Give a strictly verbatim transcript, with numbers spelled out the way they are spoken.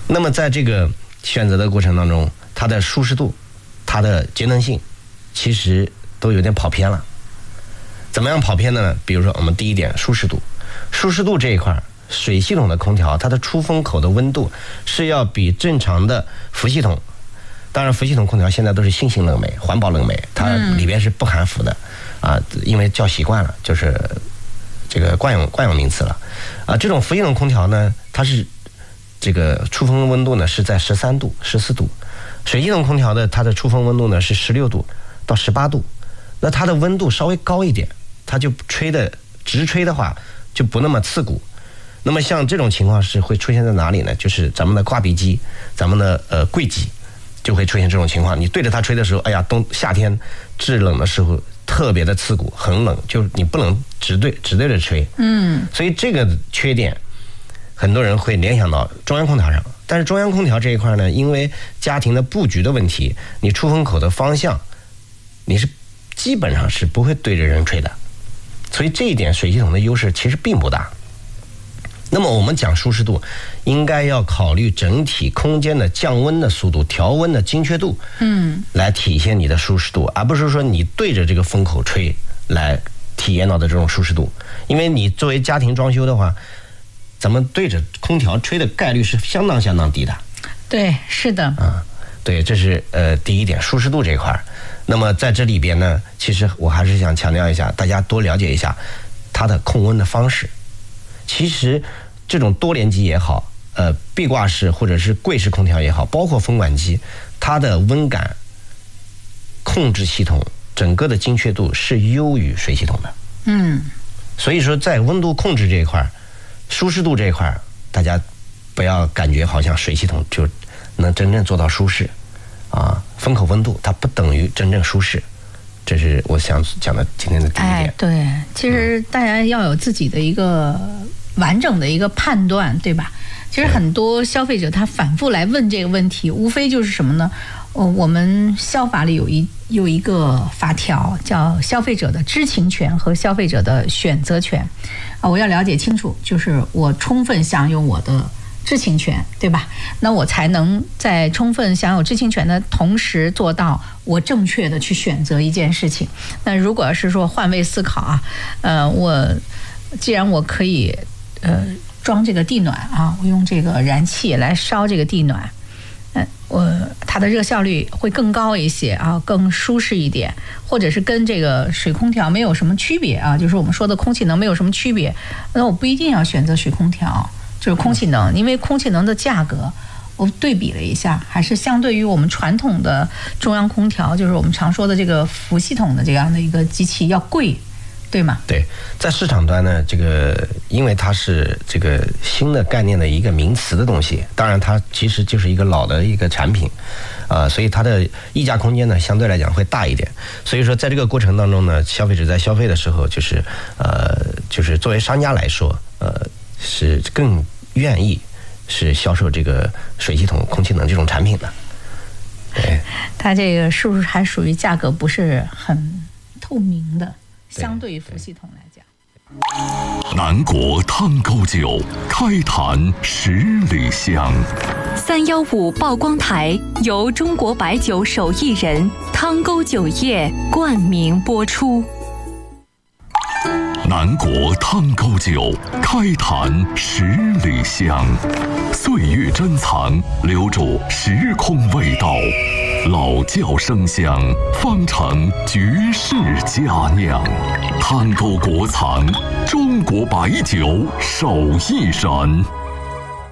那么在这个选择的过程当中，它的舒适度、它的节能性，其实都有点跑偏了。怎么样跑偏呢？比如说我们第一点，舒适度。舒适度这一块，水系统的空调它的出风口的温度是要比正常的氟系统，当然氟系统空调现在都是新型冷媒、环保冷媒，它里边是不含氟的啊，因为叫习惯了，就是这个惯用惯用名词了啊。这种氟系统空调呢，它是这个出风温度呢是在十三度、十四度，水系统空调的它的出风温度呢是十六度到十八度，那它的温度稍微高一点，它就吹的直吹的话就不那么刺骨。那么像这种情况是会出现在哪里呢？就是咱们的挂壁机、咱们的呃柜机就会出现这种情况。你对着它吹的时候，哎呀，冬夏天制冷的时候特别的刺骨，很冷，就你不能直对直对着吹。嗯，所以这个缺点，很多人会联想到中央空调上。但是中央空调这一块呢，因为家庭的布局的问题，你出风口的方向，你是基本上是不会对着人吹的，所以这一点水系统的优势其实并不大。那么我们讲舒适度，应该要考虑整体空间的降温的速度、调温的精确度，嗯，来体现你的舒适度，而不是说你对着这个风口吹来体验到的这种舒适度。因为你作为家庭装修的话，咱们对着空调吹的概率是相当相当低的。 对，是的。 啊，对，这是呃第一点，舒适度这一块。那么在这里边呢，其实我还是想强调一下，大家多了解一下它的控温的方式。其实这种多联机也好，呃，壁挂式或者是柜式空调也好，包括风管机，它的温感控制系统整个的精确度是优于水系统的。嗯，所以说在温度控制这一块、舒适度这一块，大家不要感觉好像水系统就能真正做到舒适啊，风口温度它不等于真正舒适。这是我想讲的今天的第一点。 哎，对，其实大家要有自己的一个完整的一个判断，对吧？其实很多消费者他反复来问这个问题，无非就是什么呢？哦，我们消法里有一有一个法条叫消费者的知情权和消费者的选择权啊，我要了解清楚，就是我充分享有我的知情权，对吧？那我才能在充分享有知情权的同时做到我正确的去选择一件事情。那如果是说换位思考啊，呃，我既然我可以呃装这个地暖啊，我用这个燃气来烧这个地暖，嗯，我它的热效率会更高一些啊，更舒适一点，或者是跟这个水空调没有什么区别啊，就是我们说的空气能没有什么区别，那我不一定要选择水空调。就是空气能，因为空气能的价格，我对比了一下，还是相对于我们传统的中央空调，就是我们常说的这个氟系统的这样的一个机器要贵，对吗？ 对，在市场端呢，这个因为它是这个新的概念的一个名词的东西，当然它其实就是一个老的一个产品，啊、呃，所以它的溢价空间呢相对来讲会大一点。所以说，在这个过程当中呢，消费者在消费的时候，就是呃，就是作为商家来说，呃，是更愿意是销售这个水系统空气能这种产品的。对， 它这个是不是还属于价格不是很透明的？相对于氟系统来讲， 南国汤沟酒，开坛十里香。 三幺五曝光台由中国白酒手艺人汤沟酒业冠名播出。 南国汤沟酒，开坛十里香，岁月珍藏，留住时空味道，老窖生香，方成绝世佳酿。汤沟国藏，中国白酒手艺人。